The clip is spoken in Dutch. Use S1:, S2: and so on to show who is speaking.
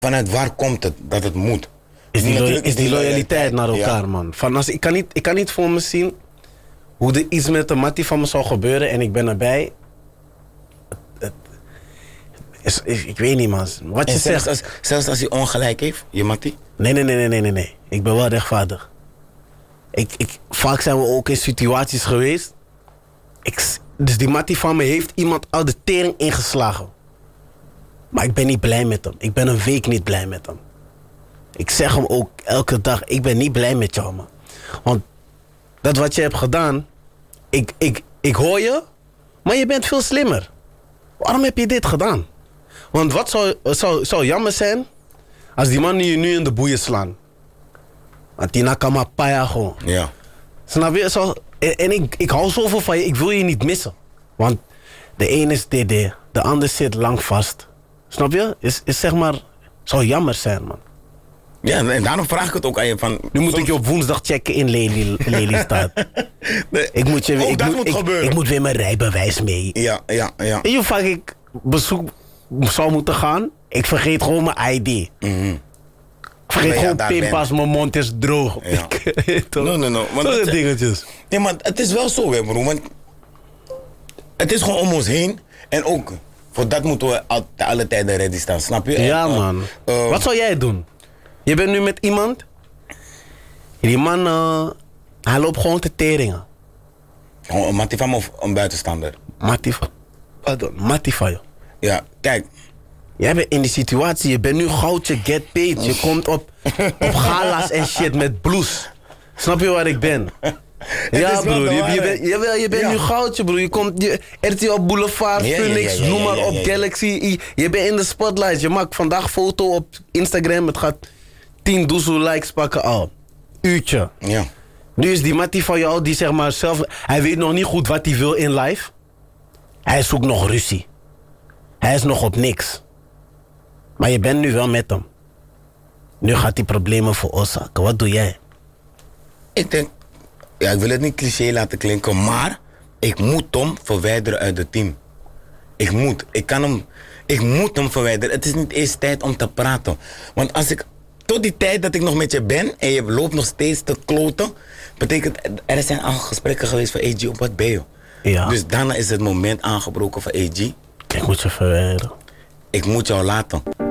S1: Vanuit waar komt het dat het moet?
S2: Is die loyaliteit naar elkaar, man. Van als, ik kan niet voor me zien hoe er iets met de mattie van me zou gebeuren en ik ben erbij. Ik weet niet, man. Wat je zegt.
S1: Zelfs als hij ongelijk heeft, je mattie?
S2: Nee. Ik ben wel rechtvaardig. Vaak zijn we ook in situaties geweest. Dus die mattie van me heeft iemand al de tering ingeslagen. Maar ik ben niet blij met hem. Ik ben een week niet blij met hem. Ik zeg hem ook elke dag, ik ben niet blij met jou, man. Want dat wat je hebt gedaan, ik hoor je, maar je bent veel slimmer. Waarom heb je dit gedaan? Want wat zou jammer zijn als die man je nu in de boeien slaan. Want die nakama paya gewoon.
S1: Ja.
S2: Snap je? En ik hou zoveel van je, ik wil je niet missen. Want de een is DD, de ander zit lang vast. Snap je? Is zeg maar, zou jammer zijn, man.
S1: Ja, en daarom vraag ik het ook aan je van...
S2: Nu moet ik je op woensdag checken in Lelystad.
S1: Ik moet
S2: weer mijn rijbewijs mee.
S1: Ja.
S2: En hoe vaak ik bezoek zou moeten gaan, ik vergeet gewoon mijn ID. Ik vergeet gewoon pinpas, mijn mond is droog.
S1: Ja. No.
S2: Zo'n dingetjes.
S1: Nee, maar het is wel zo, hè, bro. Want het is gewoon om ons heen. En ook, voor dat moeten we alle tijden ready staan, snap je?
S2: Ja, man. Wat zou jij doen? Je bent nu met iemand. Die man, hij loopt gewoon te teringen.
S1: Gewoon een Matifam of een buitenstaander?
S2: Matifam.
S1: Ja, kijk.
S2: Jij bent in die situatie, je bent nu goudje, get paid. Je komt op gala's en shit met blues. Snap je waar ik ben? Ja, broer. Je bent nu goudje, broer. Je komt RTL Boulevard, Phoenix, noem maar op, Galaxy. Je bent in de spotlight. Je maakt vandaag foto op Instagram. Het gaat 10 doezoe likes pakken al. Uurtje.
S1: Ja.
S2: Nu is die mattie van jou, die zeg maar zelf... Hij weet nog niet goed wat hij wil in life. Hij zoekt nog ruzie. Hij is nog op niks. Maar je bent nu wel met hem. Nu gaat hij problemen veroorzaken. Wat doe jij?
S1: Ik denk... Ja, ik wil het niet cliché laten klinken, maar... Ik moet hem verwijderen uit het team. Ik moet hem verwijderen. Het is niet eens tijd om te praten. Want als ik... Tot die tijd dat ik nog met je ben en je loopt nog steeds te kloten, betekent er zijn al gesprekken geweest van AG op wat ben je.
S2: Ja.
S1: Dus daarna is het moment aangebroken van AG.
S2: Ik moet je verwijderen.
S1: Ik moet jou laten.